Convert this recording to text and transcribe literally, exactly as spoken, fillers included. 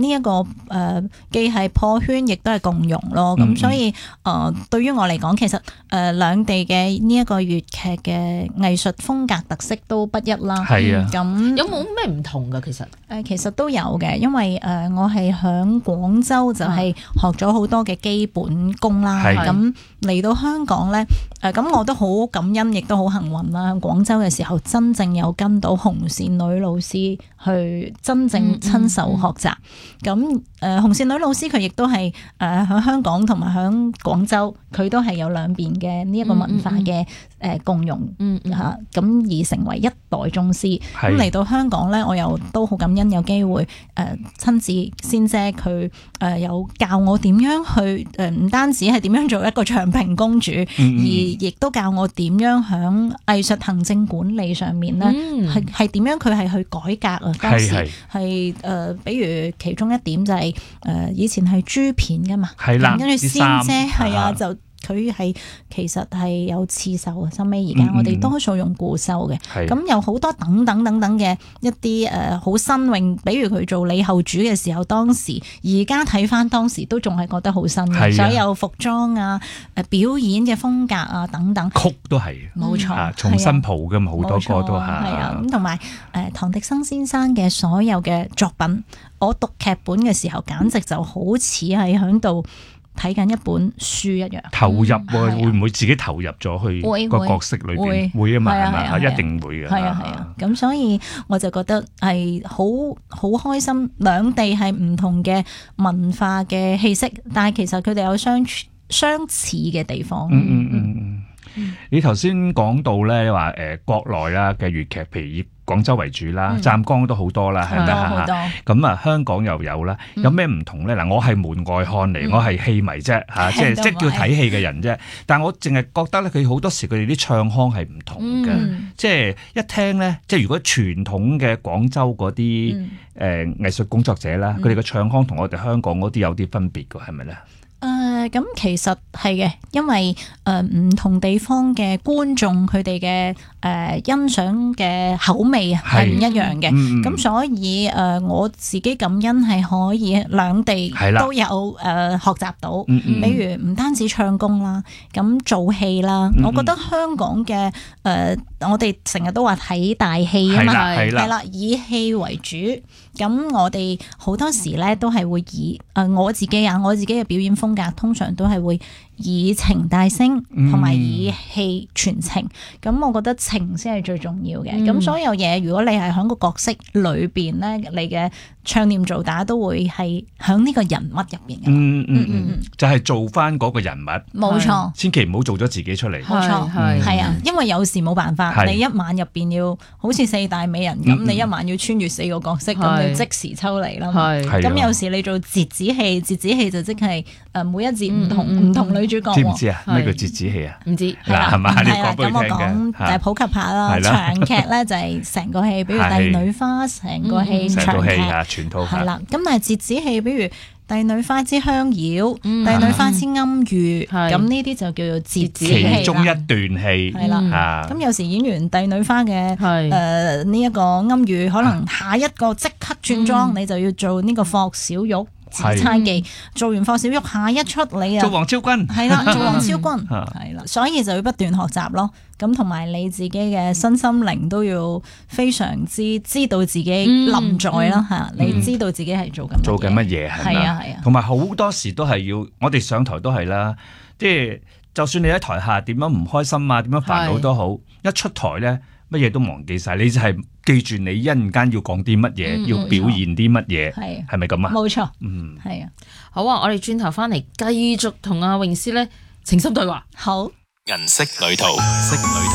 呢一個誒、呃、既係破圈，亦都係共融咯。咁、嗯、所以誒、呃、對於我嚟講，其實誒兩、呃、地嘅呢一個粵劇嘅藝術風格特色都不一啦。 係啊， 咁、 嗯、有冇咩唔同㗎？其實誒、 呃、其實都有嘅，因為誒、呃、我係響廣州就係學咗好多嘅基本功啦。咁嚟到香港咧，誒、呃、咁我都好感恩，亦都好幸運啦。廣州嘅時候，真正有跟到紅線女老師去真正親手學習。咁、嗯、誒、嗯呃、紅線女老師佢亦都係誒喺香港同埋喺廣州，佢都係有兩邊嘅呢一個文化嘅誒共融嚇，咁、嗯嗯啊、而成為一代宗師。咁嚟到香港咧，我又都好感恩有機會誒、呃、親自仙姐佢誒、呃、有教我點樣去誒，唔、呃、單止係點樣做一個長平公主，嗯嗯而亦都教我點樣喺藝術行政管理上面咧，係係點樣佢係去改革啊？當時係誒、呃，比如其中一點就係、是、誒、呃、以前係珠片噶嘛，跟住仙姐係啊就。佢係其實係有刺繡啊，收尾而家我哋多數用固繡嘅，咁、嗯、有好多等等等等嘅一啲誒好新穎，比如佢做李後主嘅時候，當時而家睇翻當時都仲係覺得好新嘅，所有服裝啊、誒表演嘅風格啊等等， 曲都係冇錯、 啊，重新譜㗎嘛，好多歌都係啊，咁同埋誒唐迪生先生嘅所有嘅作品，我讀劇本嘅時候，簡直就好似係喺度睇緊一本書一樣， 投入喎、嗯，會唔會自己投入咗去個角色裏邊？會啊嘛，係咪啊？一定會嘅。係啊係啊，咁所以我就覺得係好好開心，兩地係唔同嘅文化嘅氣息，但係其實佢哋有相相似嘅地方。嗯嗯嗯嗯。你頭先講到咧話誒國內啦嘅粵劇，譬如以廣州為主啦，湛江都好多啦，係咪啊？咁啊，香港又有啦，有咩唔同咧？嗱，我係門外漢嚟、嗯，我係戲迷啫嚇，即係即係叫睇戲嘅人啫。但係我淨係覺得咧，佢好多時佢哋啲唱腔係唔同嘅、嗯，即係一聽咧，即係如果傳統嘅廣州嗰啲誒藝術工作者啦，佢哋嘅唱腔同我哋香港嗰啲有啲分別㗎，係咪咧？ 誒、呃，咁其實係嘅，因為誒唔、呃、同地方嘅觀眾佢哋嘅誒欣賞嘅口味係唔一樣嘅，咁、嗯、所以誒、呃、我自己感恩係可以兩地都有誒、呃、學習到，嗯嗯比如唔單止唱功啦，咁做戲啦、嗯，我覺得香港嘅誒、呃、我哋成日都話睇大戲啊嘛，係啦，以戲為主，咁我哋好多時咧都係會以誒、呃、我自己啊，我自己嘅表演風格通常都係會以情帶聲，同埋以戲傳情。咁、嗯、我覺得情先係最重要嘅。咁、嗯、所有嘢，如果你係喺個角色裏邊咧，你嘅唱念做打都會係喺呢個人物入邊嘅。嗯嗯嗯， 就係、是、做翻嗰個人物。冇錯，千祈唔好做咗自己出嚟。 冇錯，係係啊，因為有時冇辦法，你一晚入邊要好似四大美人咁、嗯，你一晚要穿越四個角色，咁你即時抽離啦。係咁有時你做折子戲，折子戲就即係誒每一節唔同唔、嗯、同女主角。 知唔知啊？咩叫折子戲啊？ 唔知嗱係嘛？你講俾佢聽嘅。咁我講誒普及下啦。長劇咧就係成個戲，比如《帝女花》成個戲長劇啊，全套係啦。咁但係折子戲，比如《帝女花之香夭》、嗯《帝女花之庵遇》，咁呢啲就叫做折子戲啦。其中一段戲係啦。咁有時演完《帝女花》嘅誒呢一個庵遇，可能下一個即刻轉裝，你就要做呢個霍小玉。紫釵記做完霍小玉，下一出你啊做王昭君，係啦，做王昭君係啦，所以就要不斷學習咯。咁同埋你自己嘅身心靈都要非常之知道自己臨在啦吓、嗯嗯，你知道自己係做緊做緊乜嘢係啊係啊，同埋好多時都係要我哋上台都係啦，即係就算你喺台下點樣唔開心啊，點樣煩惱都好，一出台咧乜嘢都忘記晒，你就係記住你一陣間要講啲乜嘢，要表現啲乜嘢，係係咪咁啊？ 冇錯， 嗯， 係啊。 好啊，我哋轉頭翻嚟繼續同阿詠詩咧情深對話。 好， 銀色旅途。